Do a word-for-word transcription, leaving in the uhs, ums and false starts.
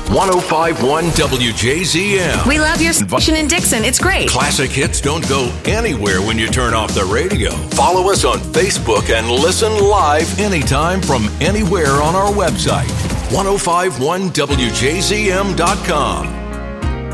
one oh five point one W J Z M. We love your station in Dixon. It's great. Classic hits don't go anywhere when you turn off the radio. Follow us on Facebook and listen live anytime from anywhere on our website, one oh five one W J Z M dot com.